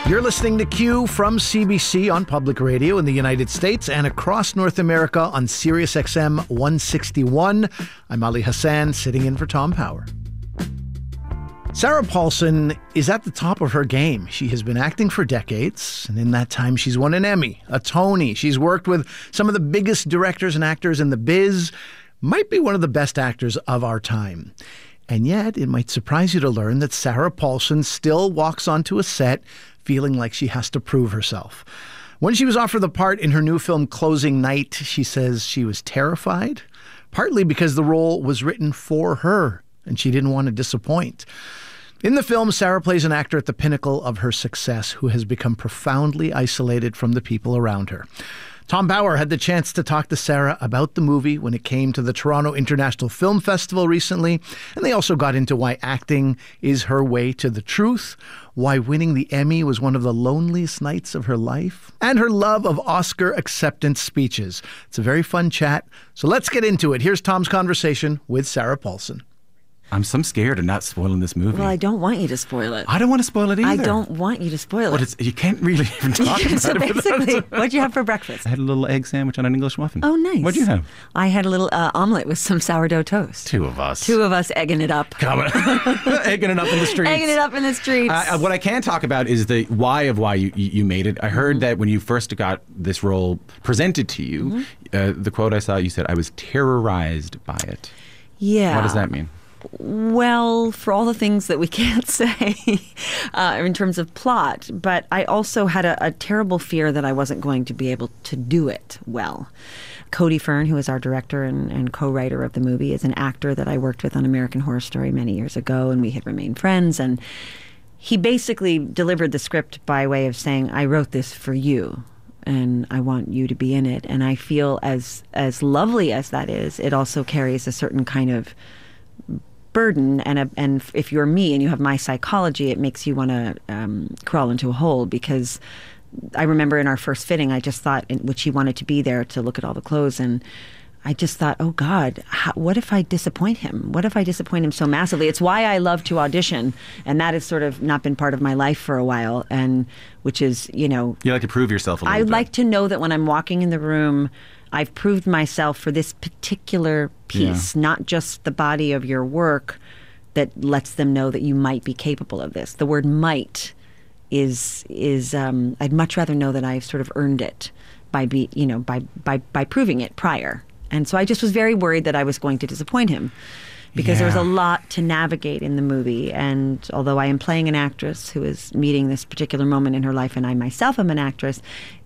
You're listening to Q from CBC on public radio in the United States and across North America on Sirius XM 161. I'm Ali Hassan, sitting in for Tom Power. Sarah Paulson is at the top of her game. She has been acting for decades, and in that time she's won an Emmy, a Tony. She's worked with some of the biggest directors and actors in the biz, might be one of the best actors of our time. And yet, it might surprise you to learn that Sarah Paulson still walks onto a set feeling like she has to prove herself. When she was offered the part in her new film Closing Night, she says she was terrified, partly because the role was written for her and she didn't want to disappoint. In the film, Sarah plays an actor at the pinnacle of her success who has become profoundly isolated from the people around her. Tom Bauer had the chance to talk to Sarah about the movie when it came to the Toronto International Film Festival recently, and they also got into why acting is her way to the truth, why winning the Emmy was one of the loneliest nights of her life, and her love of Oscar acceptance speeches. It's a very fun chat, so let's get into it. Here's Tom's conversation with Sarah Paulson. I'm scared of not spoiling this movie. Well, I don't want you to spoil it. I don't want to spoil it either. I don't want you to spoil it. You can't really even talk about so it. basically, what'd you have for breakfast? I had a little egg sandwich on an English muffin. Oh, nice. What'd you have? I had a little omelet with some sourdough toast. Two of us egging it up. Egging it up in the streets. Egging it up in the streets. What I can talk about is the why of why you made it. I heard that when you first got this role presented to you, the quote I saw, you said, "I was terrorized by it." Yeah. What does that mean? Well, for all the things that we can't say in terms of plot, but I also had a terrible fear that I wasn't going to be able to do it well. Cody Fern, who is our director and co-writer of the movie, is an actor that I worked with on American Horror Story many years ago, and we had remained friends. And he basically delivered the script by way of saying, "I wrote this for you, and I want you to be in it." And I feel as lovely as that is, it also carries a certain kind of burden, and if you're me and you have my psychology, it makes you want to crawl into a hole, because I remember in our first fitting, I just thought, which he wanted to be there to look at all the clothes, and I just thought, oh God, what if I disappoint him? What if I disappoint him so massively? It's why I love to audition, and that has sort of not been part of my life for a while, and which is, you like to prove yourself a little bit. I like to know that when I'm walking in the room, I've proved myself for this particular piece, not just the body of your work that lets them know that you might be capable of this. The word might is I'd much rather know that I've sort of earned it by proving it prior. And so I just was very worried that I was going to disappoint him, because there was a lot to navigate in the movie. And although I am playing an actress who is meeting this particular moment in her life, and I myself am an actress,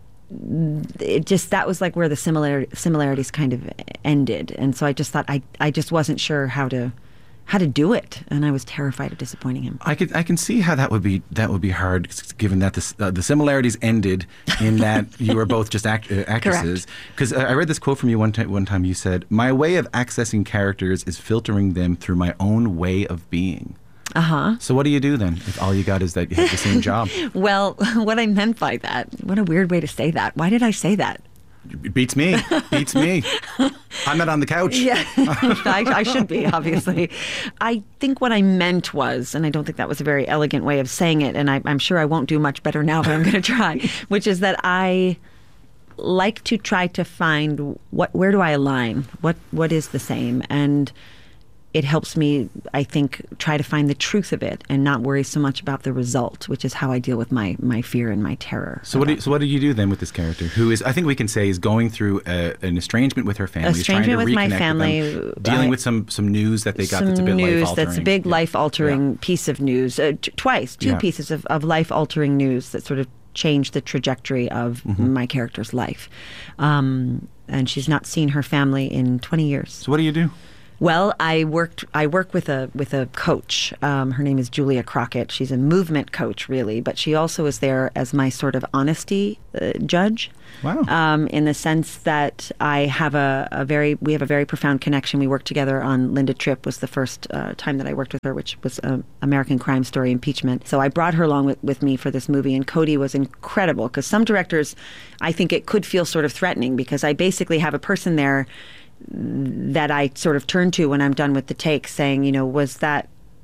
that was like where the similarities kind of ended. And so I just thought I just wasn't sure how to do it, and I was terrified of disappointing him. I can see how that would be hard, given that the similarities ended in that you were both just actresses. Because I read this quote from you one time. You said, "My way of accessing characters is filtering them through my own way of being." So what do you do then if all you got is that you have the same job? Well, what I meant by that, what a weird way to say that. Why did I say that? It beats me. I'm not on the couch. Yeah, I should be, obviously. I think what I meant was, and I don't think that was a very elegant way of saying it, and I'm sure I won't do much better now, but I'm going to try, which is that I like to try to find where do I align? What is the same? And it helps me, I think, try to find the truth of it and not worry so much about the result, which is how I deal with my fear and my terror. So what do you do then with this character, who is, I think we can say, is going through an estrangement with her family, estrangement with my family, with them, dealing with some news that they got that's a bit life-altering. That's a big life-altering piece of news. Two pieces of life-altering news that sort of changed the trajectory of my character's life. And she's not seen her family in 20 years. So what do you do? Well, I work with a coach. Her name is Julia Crockett. She's a movement coach, really, but she also is there as my sort of honesty judge. Wow. In the sense that I have we have a very profound connection. We worked together on Linda Tripp was the first time that I worked with her, which was American Crime Story Impeachment. So I brought her along with me for this movie, and Cody was incredible, because some directors, I think it could feel sort of threatening, because I basically have a person there that I sort of turn to when I'm done with the take, saying, was that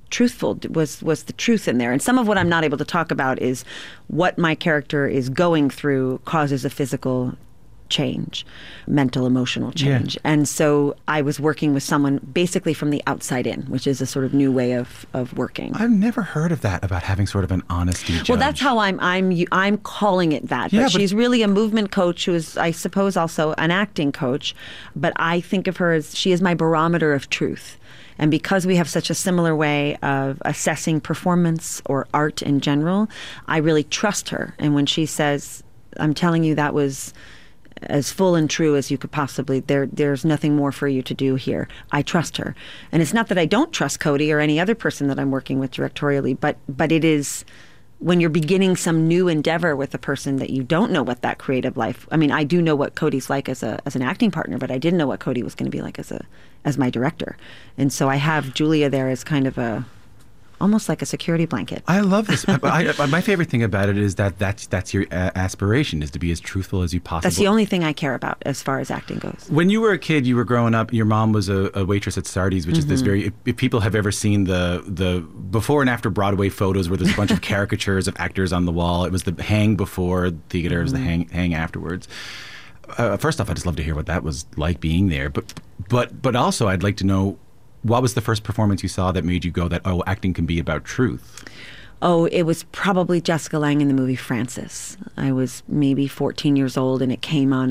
truthful, was the truth in there. And some of what I'm not able to talk about is what my character is going through causes a physical change, mental, emotional change. Yeah. And so I was working with someone basically from the outside in, which is a sort of new way of working. I've never heard of that, about having sort of an honesty judge. Well, that's how I'm calling it that. Yeah, but she's really a movement coach who is, I suppose, also an acting coach. But I think of her as, she is my barometer of truth. And because we have such a similar way of assessing performance or art in general, I really trust her. And when she says, I'm telling you that was as full and true as you could possibly, there's nothing more for you to do here, I trust her. And it's not that I don't trust Cody or any other person that I'm working with directorially, but it is when you're beginning some new endeavor with a person that you don't know what that creative life, I mean, I do know what Cody's like as an acting partner, but I didn't know what Cody was going to be like as my director. And so I have Julia there as kind of almost like a security blanket. I love this. My favorite thing about it is that's your aspiration, is to be as truthful as you possibly. That's the only thing I care about as far as acting goes. When you were a kid, you were growing up, your mom was a waitress at Sardi's, which is this very, if people have ever seen the before and after Broadway photos where there's a bunch of caricatures of actors on the wall, it was the hang before theater, it was the hang afterwards. First off, I'd just love to hear what that was like being there. But also, I'd like to know, what was the first performance you saw that made you go that, oh, acting can be about truth? Oh, it was probably Jessica Lange in the movie Frances. I was maybe 14 years old, and it came on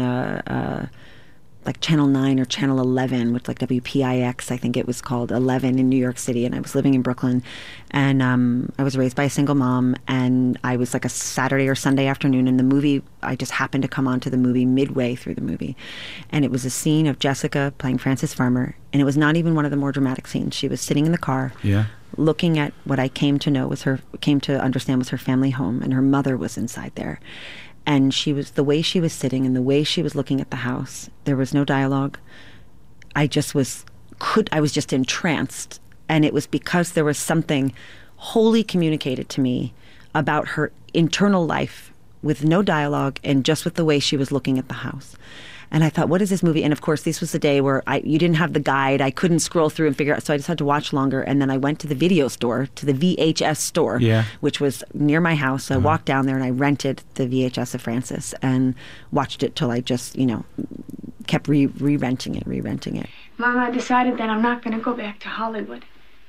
like Channel 9 or Channel 11, which like WPIX, I think it was called, 11 in New York City, and I was living in Brooklyn. And I was raised by a single mom, and I was like a Saturday or Sunday afternoon in the movie. I just happened to come onto the movie midway through the movie. And it was a scene of Jessica playing Frances Farmer, and it was not even one of the more dramatic scenes. She was sitting in the car, looking at what I came to understand was her family home, and her mother was inside there. And the way she was sitting and the way she was looking at the house, there was no dialogue. I was just entranced. And it was because there was something wholly communicated to me about her internal life with no dialogue and just with the way she was looking at the house. And I thought, what is this movie? And of course, this was the day where you didn't have the guide. I couldn't scroll through and figure out. So I just had to watch longer. And then I went to the video store, to the VHS store, which was near my house. So I walked down there and I rented the VHS of Frances and watched it till I just, kept re-renting it. Mom, I decided that I'm not going to go back to Hollywood.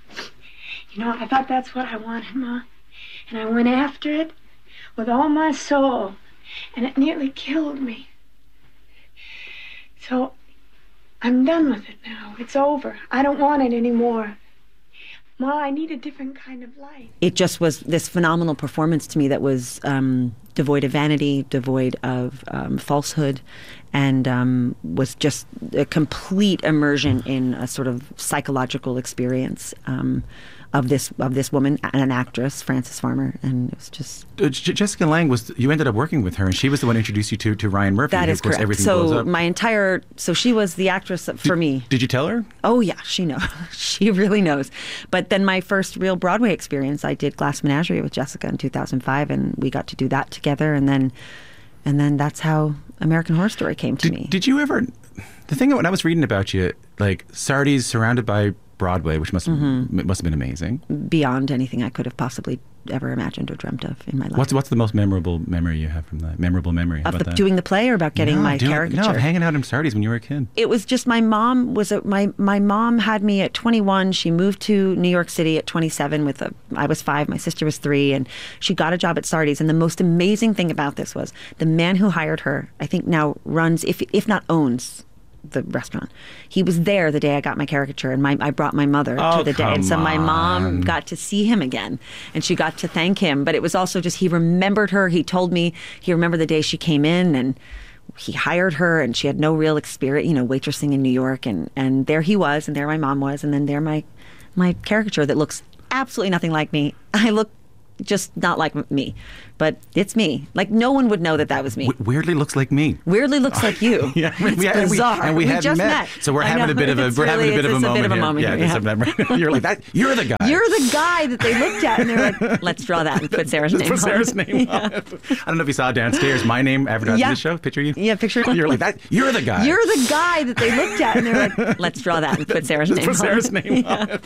I thought that's what I wanted, Ma. And I went after it with all my soul. And it nearly killed me. So, I'm done with it now. It's over. I don't want it anymore. Ma, I need a different kind of life. It just was this phenomenal performance to me that was devoid of vanity, devoid of falsehood, and was just a complete immersion in a sort of psychological experience of this woman, and an actress, Frances Farmer, and it was just... Jessica Lange, you ended up working with her, and she was the one who introduced you to Ryan Murphy. That is correct. Everything blows up. So she was the actress for me. Did you tell her? Oh yeah, she knows. She really knows. But then my first real Broadway experience, I did Glass Menagerie with Jessica in 2005, and we got to do that together, and then that's how American Horror Story came to me. Did you ever... The thing when I was reading about you, like Sardi's surrounded by Broadway, which must have been amazing. Beyond anything I could have possibly ever imagined or dreamt of in my life. What's the most memorable memory you have from that? Memorable memory about that? Doing the play, or about getting my caricature? No, hanging out in Sardi's when you were a kid. It was just my mom my mom had me at 21. She moved to New York City at 27 I was 5, my sister was 3, and she got a job at Sardi's. And the most amazing thing about this was the man who hired her, I think now runs, if not owns, the restaurant. He was there the day I got my caricature, and I brought my mother to the day. And so my mom got to see him again, and she got to thank him. But it was also just, he remembered her. He told me he remembered the day she came in, and he hired her, and she had no real experience, waitressing in New York. And there he was, and there my mom was, and then there my caricature that looks absolutely nothing like me. I look just not like me, but it's me. Like, no one would know that was me. Weirdly looks like me. Weirdly looks like you. Yeah, it's bizarre. We hadn't just met. So we're having a bit of a moment here. Yeah, you're like that. You're the guy. You're the guy that they looked at and they're like, let's draw that and put Sarah's name on it. Sarah's name on it. I don't know if you saw downstairs my name advertised in the show. Picture you. Yeah, picture. You're like that. You're the guy. You're the guy that they looked at and they're like, let's draw that and put Sarah's name on it. Put Sarah's name on it.